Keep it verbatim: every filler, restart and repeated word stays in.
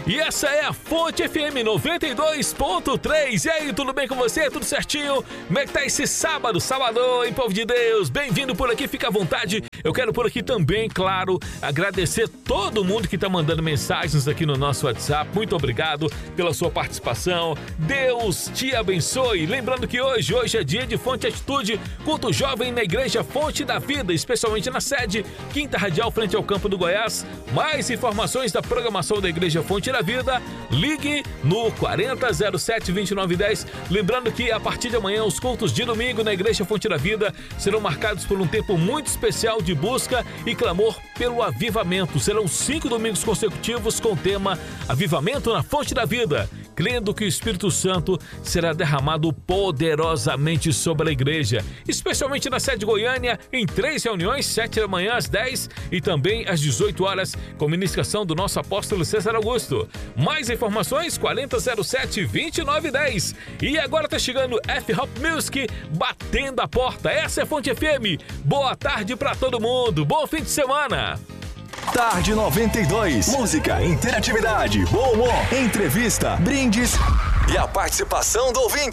E essa é a Fonte F M noventa e dois ponto três. E aí, tudo bem com você? Tudo certinho? Como é que tá esse sábado? Sábado, hein, povo de Deus? Bem-vindo por aqui, fica à vontade. Eu quero por aqui também, claro, agradecer todo mundo que tá mandando mensagens aqui no nosso WhatsApp. Muito obrigado pela sua participação. Deus te abençoe. Lembrando que hoje, hoje é dia de Fonte Atitude, culto jovem na Igreja Fonte da Vida, especialmente na sede Quinta Radial, frente ao Campo do Goiás. Mais informações da programação da Igreja Fonte da Vida, ligue no quarenta, zero sete, vinte e nove dez. Lembrando que a partir de amanhã os cultos de domingo na Igreja Fonte da Vida serão marcados por um tempo muito especial de busca e clamor pelo avivamento. Serão cinco domingos consecutivos com o tema Avivamento na Fonte da Vida, crendo que o Espírito Santo será derramado poderosamente sobre a igreja, especialmente na sede de Goiânia, em três reuniões, sete da manhã às dez e também às dezoito horas, com ministração do nosso apóstolo César Augusto. Mais informações, quarenta, zero sete, vinte e nove dez. E agora tá chegando F-Hop Music, batendo a porta. Essa é a Fonte F M. Boa tarde pra todo mundo. Bom fim de semana. Tarde noventa e dois. Música, interatividade, bom humor, entrevista, brindes e a participação do ouvinte.